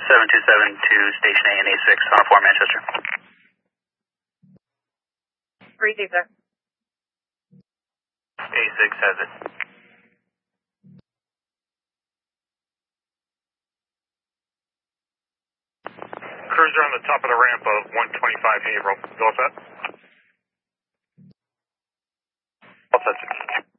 727 to Station A and A6 on 4 Manchester. Received, sir. A6 has it. Cruiser on the top of the ramp of 125 Haverhill. Go set. All set.